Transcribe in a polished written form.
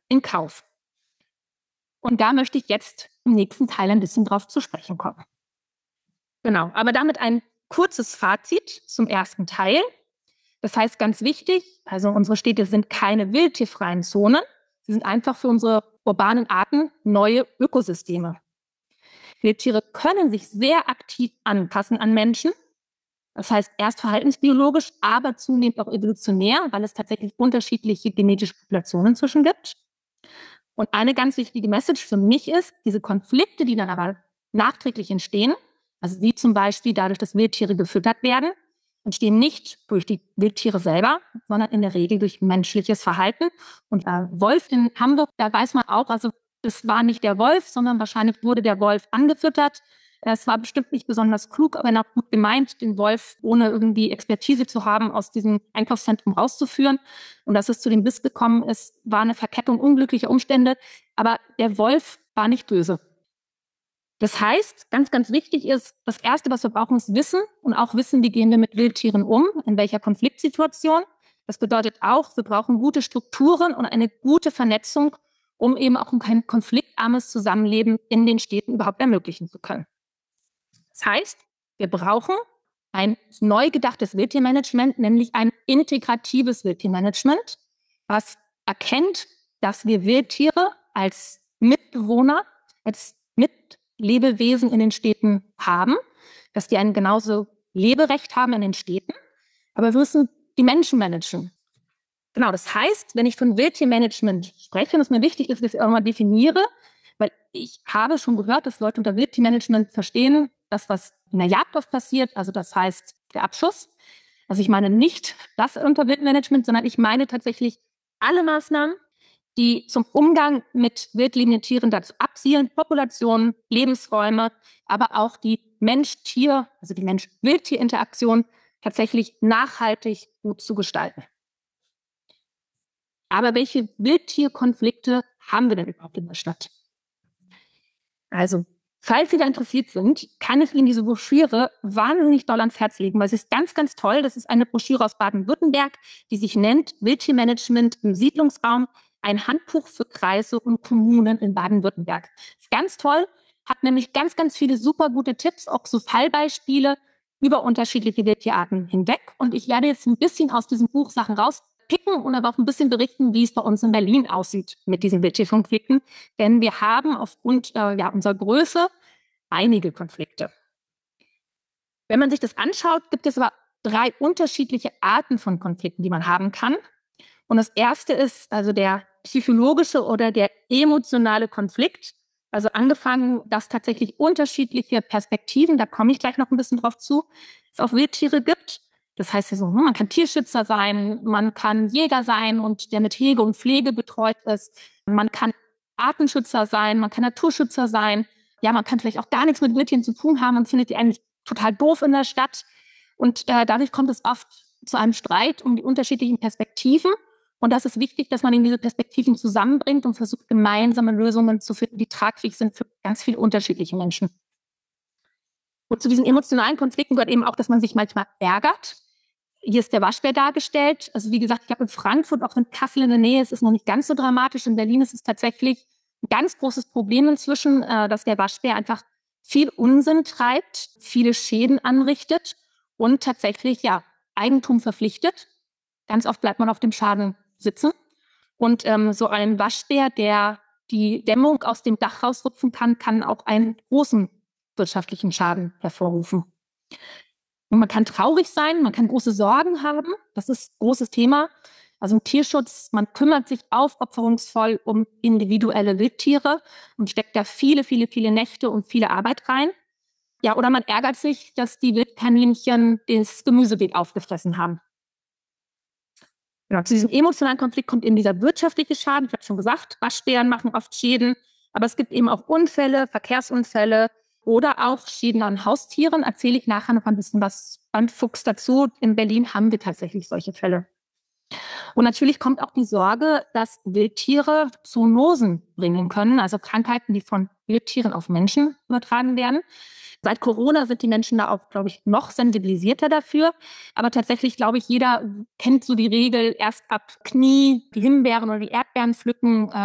in Kauf. Und da möchte ich jetzt im nächsten Teil ein bisschen drauf zu sprechen kommen. Genau, aber damit ein kurzes Fazit zum ersten Teil. Das heißt, ganz wichtig, also unsere Städte sind keine wildtierfreien Zonen. Sie sind einfach für unsere urbanen Arten neue Ökosysteme. Wildtiere können sich sehr aktiv anpassen an Menschen. Das heißt, erst verhaltensbiologisch, aber zunehmend auch evolutionär, weil es tatsächlich unterschiedliche genetische Populationen zwischen gibt. Und eine ganz wichtige Message für mich ist, diese Konflikte, die dann aber nachträglich entstehen, also wie zum Beispiel dadurch, dass Wildtiere gefüttert werden, entstehen nicht durch die Wildtiere selber, sondern in der Regel durch menschliches Verhalten. Und Wolf in Hamburg, da weiß man auch, also das war nicht der Wolf, sondern wahrscheinlich wurde der Wolf angefüttert. Es war bestimmt nicht besonders klug, aber auch gut gemeint, den Wolf ohne irgendwie Expertise zu haben, aus diesem Einkaufszentrum rauszuführen. Und dass es zu dem Biss gekommen ist, war eine Verkettung unglücklicher Umstände. Aber der Wolf war nicht böse. Das heißt, ganz, ganz wichtig ist, das Erste, was wir brauchen, ist Wissen und auch Wissen, wie gehen wir mit Wildtieren um, in welcher Konfliktsituation. Das bedeutet auch, wir brauchen gute Strukturen und eine gute Vernetzung, um eben auch ein konfliktarmes Zusammenleben in den Städten überhaupt ermöglichen zu können. Das heißt, wir brauchen ein neu gedachtes Wildtiermanagement, nämlich ein integratives Wildtiermanagement, was erkennt, dass wir Wildtiere als Mitbewohner, als Mitlebewesen in den Städten haben, dass die ein genauso Leberecht haben in den Städten, aber wir müssen die Menschen managen. Genau, das heißt, wenn ich von Wildtiermanagement spreche, und es mir wichtig ist, dass ich auch mal definiere, weil ich habe schon gehört, dass Leute unter Wildtiermanagement verstehen, das, was in der Jagd oft passiert, also das heißt der Abschuss. Also ich meine nicht das unter Wildmanagement, sondern ich meine tatsächlich alle Maßnahmen, die zum Umgang mit wildlebenden Tieren dazu abzielen, Populationen, Lebensräume, aber auch die Mensch-Tier, also die Mensch-Wildtier-Interaktion tatsächlich nachhaltig gut zu gestalten. Aber welche Wildtierkonflikte haben wir denn überhaupt in der Stadt? Also, falls Sie da interessiert sind, kann ich Ihnen diese Broschüre wahnsinnig doll ans Herz legen, weil sie ist ganz, ganz toll. Das ist eine Broschüre aus Baden-Württemberg, die sich nennt Wildtiermanagement im Siedlungsraum, ein Handbuch für Kreise und Kommunen in Baden-Württemberg. Ist ganz toll, hat nämlich ganz, ganz viele super gute Tipps, auch so Fallbeispiele über unterschiedliche Wildtierarten hinweg. Und ich werde jetzt ein bisschen aus diesem Buch Sachen rauspicken und aber auch ein bisschen berichten, wie es bei uns in Berlin aussieht mit diesen Wildtierkonflikten. Denn wir haben aufgrund unserer Größe einige Konflikte. Wenn man sich das anschaut, gibt es aber 3 unterschiedliche Arten von Konflikten, die man haben kann. Und das erste ist also der psychologische oder der emotionale Konflikt. Also angefangen, dass tatsächlich unterschiedliche Perspektiven, da komme ich gleich noch ein bisschen drauf zu, es auf Wildtiere gibt. Das heißt ja so, man kann Tierschützer sein, man kann Jäger sein und der mit Hege und Pflege betreut ist. Man kann Artenschützer sein, man kann Naturschützer sein. Ja, man kann vielleicht auch gar nichts mit Wildtieren zu tun haben und findet die eigentlich total doof in der Stadt. Und dadurch kommt es oft zu einem Streit um die unterschiedlichen Perspektiven. Und das ist wichtig, dass man in diese Perspektiven zusammenbringt und versucht, gemeinsame Lösungen zu finden, die tragfähig sind für ganz viele unterschiedliche Menschen. Und zu diesen emotionalen Konflikten gehört eben auch, dass man sich manchmal ärgert. Hier ist der Waschbär dargestellt. Also wie gesagt, ich habe in Frankfurt, auch in Kassel in der Nähe, es ist noch nicht ganz so dramatisch. In Berlin ist es tatsächlich ein ganz großes Problem inzwischen, dass der Waschbär einfach viel Unsinn treibt, viele Schäden anrichtet und tatsächlich Eigentum verpflichtet. Ganz oft bleibt man auf dem Schaden sitzen. Und so ein Waschbär, der die Dämmung aus dem Dach rausrupfen kann, kann auch einen großen wirtschaftlichen Schaden hervorrufen. Und man kann traurig sein, man kann große Sorgen haben. Das ist ein großes Thema. Also im Tierschutz, man kümmert sich aufopferungsvoll um individuelle Wildtiere und steckt da viele, viele, viele Nächte und viele Arbeit rein. Ja, oder man ärgert sich, dass die Wildkaninchen das Gemüsebeet aufgefressen haben. Genau, zu diesem emotionalen Konflikt kommt eben dieser wirtschaftliche Schaden. Ich habe schon gesagt, Waschbären machen oft Schäden, aber es gibt eben auch Unfälle, Verkehrsunfälle oder auch Schäden an Haustieren. Erzähle ich nachher noch ein bisschen was beim Fuchs dazu. In Berlin haben wir tatsächlich solche Fälle. Und natürlich kommt auch die Sorge, dass Wildtiere Zoonosen bringen können, also Krankheiten, die von Wildtieren auf Menschen übertragen werden. Seit Corona sind die Menschen da auch, glaube ich, noch sensibilisierter dafür. Aber tatsächlich, glaube ich, jeder kennt so die Regel, erst ab Knie die Himbeeren oder die Erdbeeren pflücken,